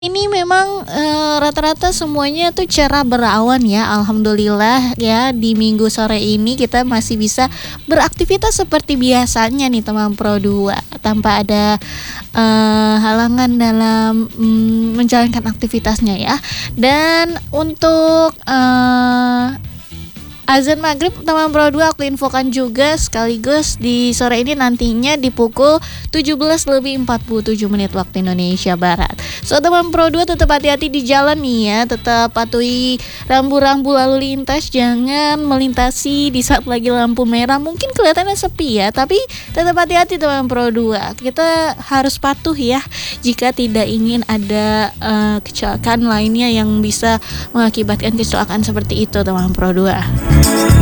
Ini memang, rata-rata semuanya tuh cerah berawan ya, alhamdulillah ya di Minggu sore ini kita masih bisa beraktivitas seperti biasanya nih teman Pro 2 tanpa ada, halangan dalam, menjalankan aktivitasnya ya. Dan untuk, azan maghrib teman Pro 2 aku infokan juga sekaligus di sore ini nantinya di pukul 17:47 waktu Indonesia Barat. So teman Pro 2 tetap hati-hati di jalan nih ya, tetap patuhi rambu-rambu lalu lintas, jangan melintasi di saat lagi lampu merah. Mungkin kelihatannya sepi ya, tapi tetap hati-hati teman Pro 2. Kita harus patuh ya jika tidak ingin ada kecelakaan lainnya yang bisa mengakibatkan kecelakaan seperti itu teman Pro 2.